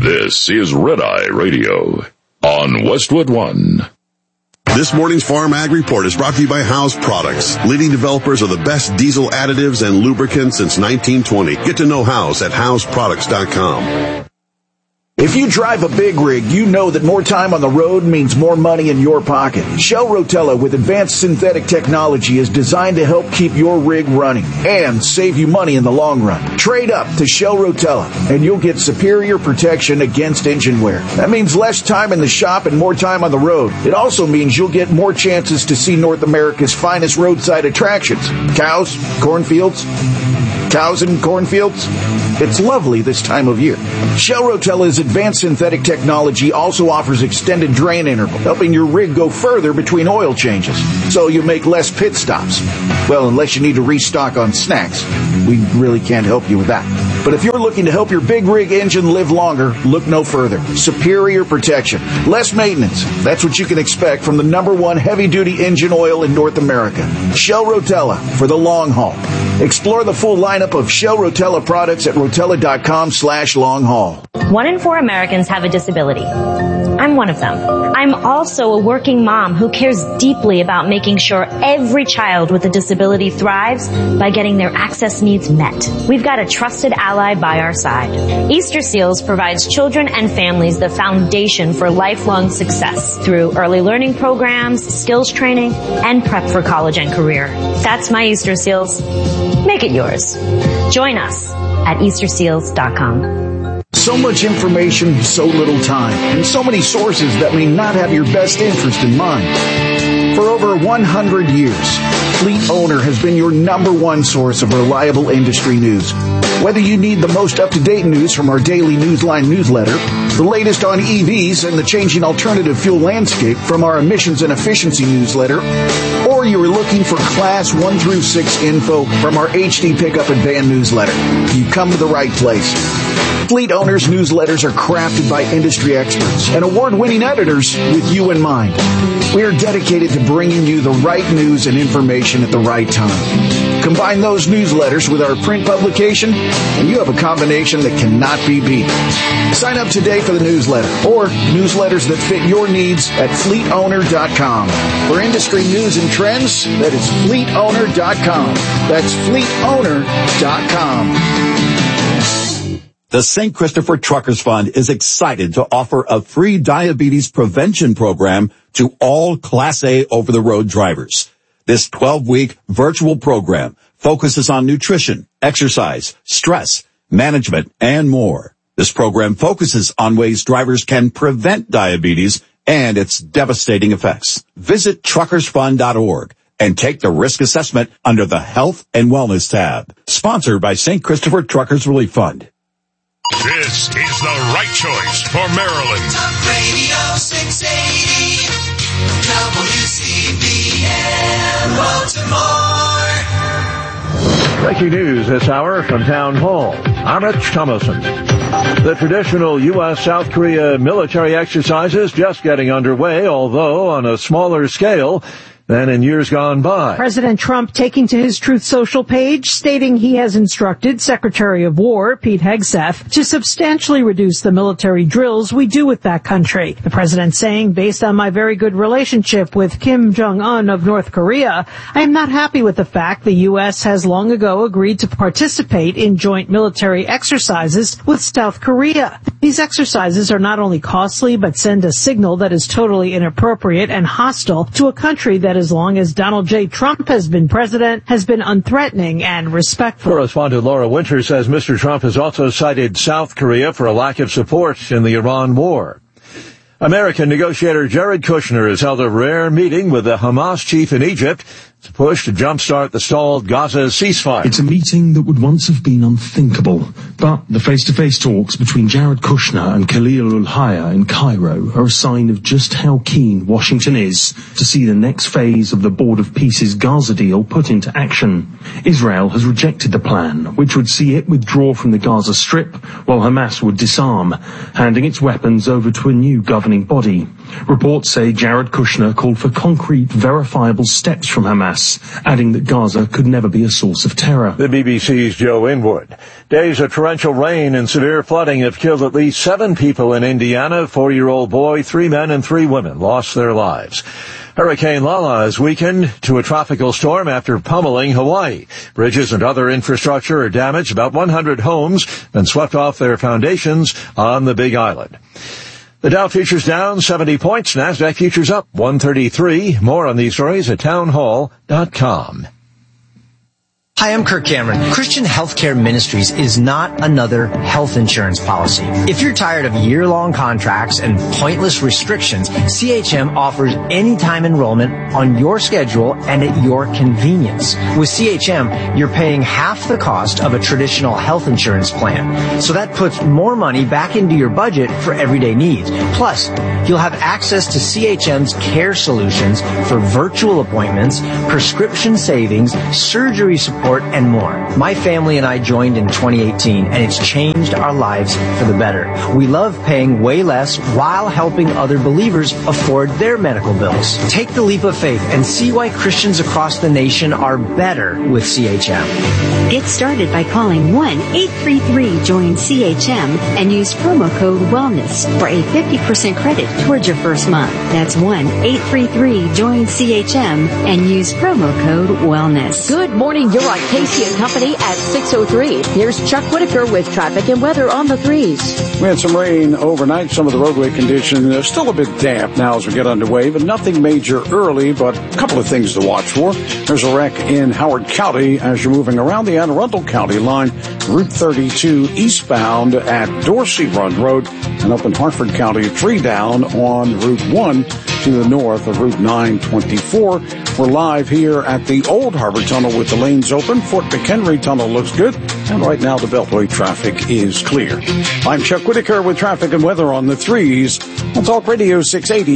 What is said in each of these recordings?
This is Red Eye Radio on Westwood One. This morning's Farm Ag Report is brought to you by House Products, leading developers of the best diesel additives and lubricants since 1920. Get to know House at houseproducts.com. If you drive a big rig, you know that more time on the road means more money in your pocket. Shell Rotella with advanced synthetic technology is designed to help keep your rig running and save you money in the long run. Trade up to Shell Rotella and you'll get superior protection against engine wear. That means less time in the shop and more time on the road. It also means you'll get more chances to see North America's finest roadside attractions. Cows, cornfields. Cows and cornfields? It's lovely this time of year. Shell Rotella's advanced synthetic technology also offers extended drain interval, helping your rig go further between oil changes, so you make less pit stops. Well, unless you need to restock on snacks. We really can't help you with that. But if you're looking to help your big rig engine live longer, look no further. Superior protection, less maintenance. That's what you can expect from the #1 heavy-duty engine oil in North America. Shell Rotella for the long haul. Explore the full lineup of Shell Rotella products at rotella.com/long haul. 1 in 4 Americans have a disability. I'm one of them. I'm also a working mom who cares deeply about making sure every child with a disability thrives by getting their access needs met. We've got a trusted ally by our side. Easter Seals provides children and families the foundation for lifelong success through early learning programs, skills training, and prep for college and career. That's my Easter Seals. Make it yours. Join us at easterseals.com. So much information, so little time, and so many sources that may not have your best interest in mind. For over 100 years, Fleet Owner has been your #1 source of reliable industry news. Whether you need the most up-to-date news from our daily Newsline newsletter, the latest on EVs and the changing alternative fuel landscape from our emissions and efficiency newsletter, or you are looking for Class 1 through 6 info from our HD Pickup and Van newsletter, you come to the right place. Fleet Owners newsletters are crafted by industry experts and award-winning editors with you in mind. We are dedicated to bringing you the right news and information at the right time. Combine those newsletters with our print publication, and you have a combination that cannot be beat. Sign up today for the newsletter or newsletters that fit your needs at fleetowner.com. For industry news and trends, that is fleetowner.com. That's fleetowner.com. The St. Christopher Truckers Fund is excited to offer a free diabetes prevention program to all Class A over-the-road drivers. This 12-week virtual program focuses on nutrition, exercise, stress, management, and more. This program focuses on ways drivers can prevent diabetes and its devastating effects. Visit truckersfund.org and take the risk assessment under the Health and Wellness tab. Sponsored by St. Christopher Truckers Relief Fund. This is the right choice for Maryland. Talk Radio 680 WCBM Baltimore. Breaking news this hour from Town Hall. I'm Rich Thomason. The traditional U.S.-South Korea military exercises just getting underway, although on a smaller scale than in years gone by. President Trump taking to his Truth Social page, stating he has instructed Secretary of War Pete Hegseth to substantially reduce the military drills we do with that country. The president saying, based on my very good relationship with Kim Jong-un of North Korea, I am not happy with the fact the U.S. has long ago agreed to participate in joint military exercises with South Korea. These exercises are not only costly, but send a signal that is totally inappropriate and hostile to a country that, as long as Donald J. Trump has been president, has been unthreatening and respectful. Correspondent Laura Winter says Mr. Trump has also cited South Korea for a lack of support in the Iran war. American negotiator Jared Kushner has held a rare meeting with the Hamas chief in Egypt to push to jumpstart the stalled Gaza ceasefire. It's a meeting that would once have been unthinkable, but the face-to-face talks between Jared Kushner and Khalil al-Hayya in Cairo are a sign of just how keen Washington is to see the next phase of the Board of Peace's Gaza deal put into action. Israel has rejected the plan, which would see it withdraw from the Gaza Strip, while Hamas would disarm, handing its weapons over to a new governing body. Reports say Jared Kushner called for concrete, verifiable steps from Hamas, adding that Gaza could never be a source of terror. The BBC's Joe Inwood. Days of torrential rain and severe flooding have killed at least 7 people in Indiana. A 4-year-old boy, 3 men and 3 women lost their lives. Hurricane Lala has weakened to a tropical storm after pummeling Hawaii. Bridges and other infrastructure are damaged. About 100 homes been swept off their foundations on the Big Island. The Dow futures down 70 points. NASDAQ futures up 133. More on these stories at townhall.com. Hi, I'm Kirk Cameron. Christian Healthcare Ministries is not another health insurance policy. If you're tired of year-long contracts and pointless restrictions, CHM offers anytime enrollment on your schedule and at your convenience. With CHM, you're paying half the cost of a traditional health insurance plan. So that puts more money back into your budget for everyday needs. Plus, you'll have access to CHM's care solutions for virtual appointments, prescription savings, surgery support, and more. My family and I joined in 2018, and it's changed our lives for the better. We love paying way less while helping other believers afford their medical bills. Take the leap of faith and see why Christians across the nation are better with CHM. Get started by calling 1-833-JOIN-CHM and use promo code WELLNESS for a 50% credit towards your first month. That's 1-833-JOIN-CHM and use promo code WELLNESS. Good morning. You're on Casey and Company at 6:03. Here's Chuck Whitaker with traffic and weather on the 3s. We had some rain overnight. Some of the roadway conditions are still a bit damp now as we get underway, but nothing major early, but a couple of things to watch for. There's a wreck in Howard County as you're moving around the Anne Arundel County line, Route 32 eastbound at Dorsey Run Road, and up in Hartford County, a tree down on Route 1 to the north of Route 924. We're live here at the Old Harbor Tunnel with the lanes open. Fort McHenry Tunnel looks good, and right now the Beltway traffic is clear. I'm Chuck Whitaker with traffic and weather on the 3s on Talk Radio 680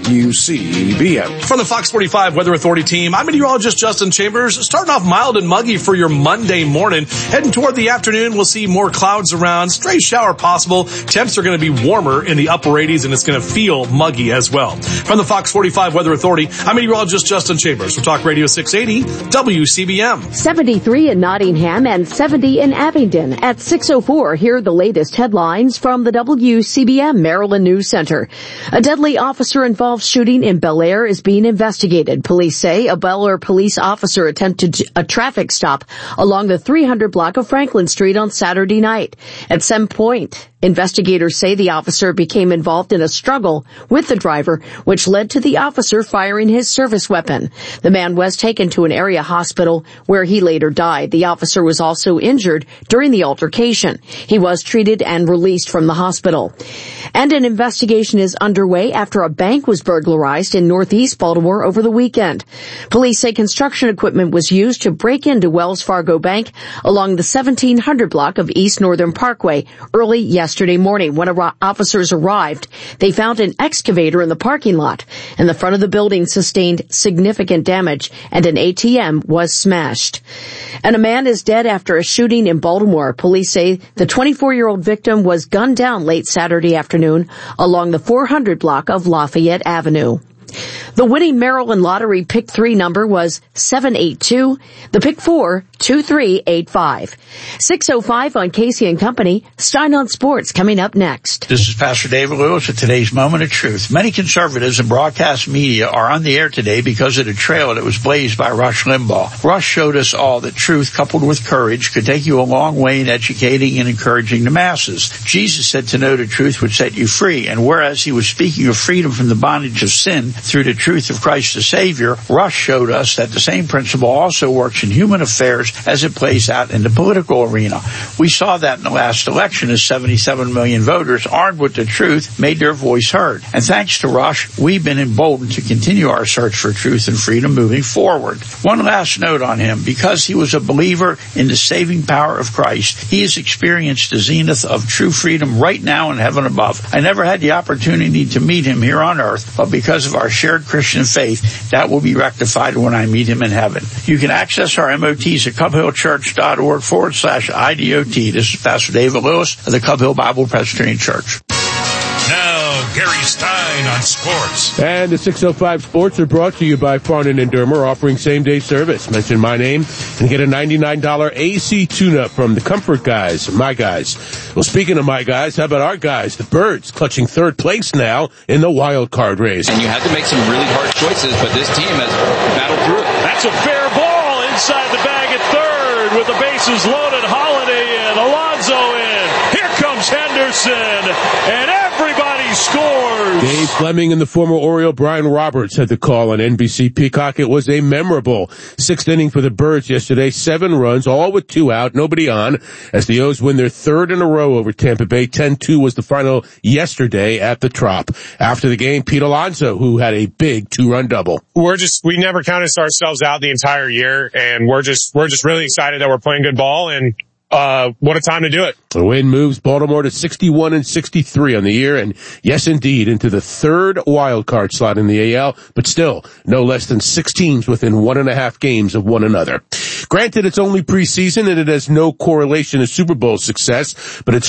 WCBM. From the Fox 45 Weather Authority team, I'm meteorologist Justin Chambers. Starting off mild and muggy for your Monday morning. Heading toward the afternoon, we'll see more clouds around. Stray shower possible. Temps are going to be warmer in the upper 80s, and it's going to feel muggy as well. From the Fox 45 Weather Authority, I'm meteorologist Justin Chambers for Talk Radio 680 WCBM. 73 in Nottingham and 70 in Abingdon. At 6:04, here are the latest headlines from the WCBM Maryland News Center. A deadly officer-involved shooting in Bel Air is being investigated. Police say a Bel Air police officer attempted a traffic stop along the 300 block of Franklin Street on Saturday night. At some point, investigators say the officer became involved in a struggle with the driver, which led to the officer firing his service weapon. The man was taken to an area hospital where he later died. The officer was also injured during the altercation. He was treated and released from the hospital. And an investigation is underway after a bank was burglarized in northeast Baltimore over the weekend. Police say construction equipment was used to break into Wells Fargo Bank along the 1700 block of East Northern Parkway early yesterday morning. When officers arrived, they found an excavator in the parking lot, and the front of the building sustained significant damage, and an ATM was smashed. And a man is dead after a shooting in Baltimore. Police say the 24-year-old victim was gunned down late Saturday afternoon along the 400 block of Lafayette Avenue. The winning Maryland Lottery Pick 3 number was 782. The Pick 4, 2385. 6:05 on Casey and Company. Stein on Sports coming up next. This is Pastor David Lewis with today's Moment of Truth. Many conservatives and broadcast media are on the air today because of the trail that was blazed by Rush Limbaugh. Rush showed us all that truth coupled with courage could take you a long way in educating and encouraging the masses. Jesus said to know the truth would set you free, and whereas he was speaking of freedom from the bondage of sin through the truth of Christ the Savior, Rush showed us that the same principle also works in human affairs as it plays out in the political arena. We saw that in the last election as 77 million voters, armed with the truth, made their voice heard. And thanks to Rush, we've been emboldened to continue our search for truth and freedom moving forward. One last note on him. Because he was a believer in the saving power of Christ, he has experienced the zenith of true freedom right now in heaven above. I never had the opportunity to meet him here on earth, but because of our shared Christian faith, that will be rectified when I meet him in heaven. You can access our MOTs at cubhillchurch.org/IDOT. This is Pastor David Lewis of the Cub Hill Bible Presbyterian Church. Now, Gary Stein on sports. And the 605 Sports are brought to you by Farnan and Dermer, offering same-day service. Mention my name and get a $99 AC tune-up from the Comfort Guys, my guys. Well, speaking of my guys, how about our guys? The Birds clutching third place now in the wild card race. And you had to make some really hard choices, but this team has battled through it. That's a fair ball inside the bag at third with the bases loaded. Holiday in, Alonso in. Here comes Henderson, and everybody scores. Dave Fleming and the former Oriole Brian Roberts had the call on NBC Peacock. It was a memorable sixth inning for the Birds yesterday. 7 runs, all with 2 out, nobody on, as the O's win their third in a row over Tampa Bay. 10-2 was the final yesterday at the Trop. After the game, Pete Alonso, who had a big 2-run double. We never counted ourselves out the entire year, and we're just really excited that we're playing good ball, and what a time to do it. The win moves Baltimore to 61-63 on the year, and yes, indeed, into the third wild card slot in the AL, but still no less than 6 teams within 1.5 games of one another. Granted, it's only preseason and it has no correlation to Super Bowl success, but it's